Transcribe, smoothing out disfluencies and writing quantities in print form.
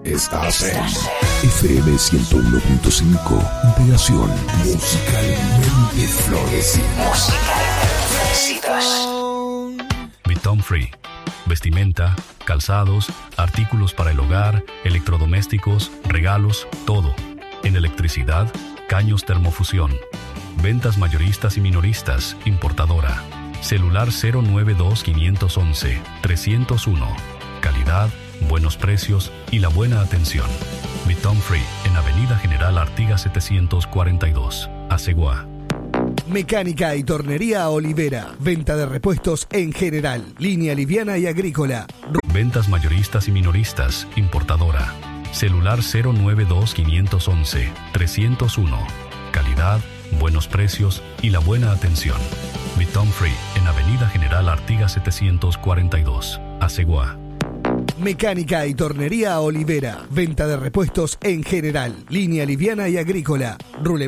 Estás en FM 101.5. Integración musicalmente florecidos. Bitom Free. Vestimenta, calzados, artículos para el hogar, electrodomésticos, regalos, todo. En electricidad, caños termofusión. Ventas mayoristas y minoristas, importadora. Celular 092-511-301. Calidad, buenos precios y la buena atención. Bitom Free en Avenida General Artigas 742, Aceguá. Mecánica y tornería Olivera. Venta de repuestos en general. Línea liviana y agrícola. Ventas mayoristas y minoristas, importadora. Celular 092-511-301. Calidad, buenos precios y la buena atención. Bitom Free en Avenida General Artigas 742, Aceguá. Mecánica y tornería Olivera. Venta de repuestos en general. Línea liviana y agrícola.